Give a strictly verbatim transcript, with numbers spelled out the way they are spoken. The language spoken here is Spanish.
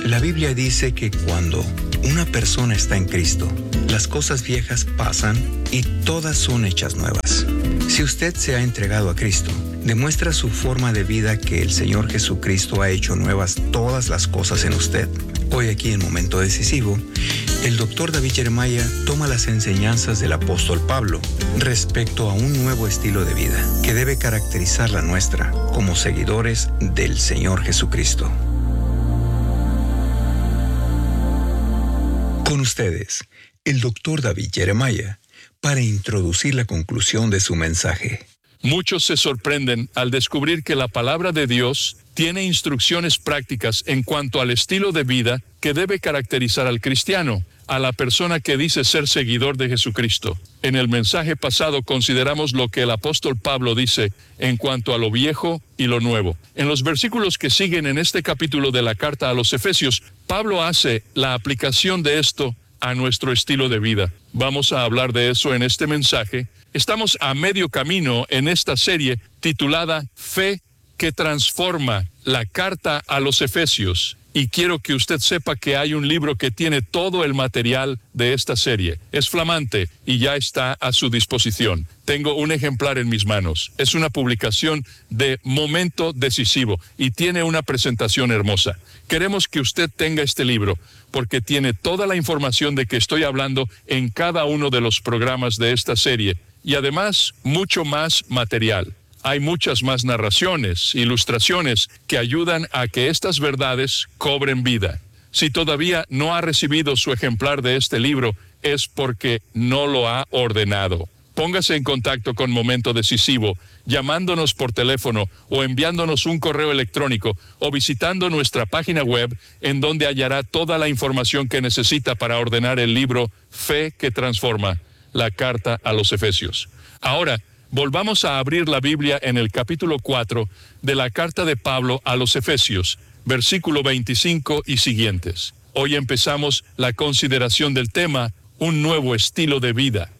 La Biblia dice que cuando una persona está en Cristo, las cosas viejas pasan y todas son hechas nuevas. Si usted se ha entregado a Cristo, demuestra su forma de vida que el Señor Jesucristo ha hecho nuevas todas las cosas en usted. Hoy aquí en Momento Decisivo, el doctor David Jeremiah toma las enseñanzas del apóstol Pablo respecto a un nuevo estilo de vida que debe caracterizar la nuestra como seguidores del Señor Jesucristo. Con ustedes, el doctor David Jeremiah, para introducir la conclusión de su mensaje. Muchos se sorprenden al descubrir que la palabra de Dios tiene instrucciones prácticas en cuanto al estilo de vida que debe caracterizar al cristiano, a la persona que dice ser seguidor de Jesucristo. En el mensaje pasado consideramos lo que el apóstol Pablo dice en cuanto a lo viejo y lo nuevo. En los versículos que siguen en este capítulo de la carta a los Efesios, Pablo hace la aplicación de esto a nuestro estilo de vida. Vamos a hablar de eso en este mensaje. Estamos a medio camino en esta serie titulada Fe que transforma, la carta a los Efesios. Y quiero que usted sepa que hay un libro que tiene todo el material de esta serie. Es flamante y ya está a su disposición. Tengo un ejemplar en mis manos. Es una publicación de Momento Decisivo y tiene una presentación hermosa. Queremos que usted tenga este libro porque tiene toda la información de que estoy hablando en cada uno de los programas de esta serie y además mucho más material. Hay muchas más narraciones, ilustraciones que ayudan a que estas verdades cobren vida. Si todavía no ha recibido su ejemplar de este libro, es porque no lo ha ordenado. Póngase en contacto con Momento Decisivo, llamándonos por teléfono o enviándonos un correo electrónico o visitando nuestra página web en donde hallará toda la información que necesita para ordenar el libro Fe que Transforma, la carta a los Efesios. Ahora, volvamos a abrir la Biblia en el capítulo cuatro de la carta de Pablo a los Efesios, versículo veinticinco y siguientes. Hoy empezamos la consideración del tema, un nuevo estilo de vida.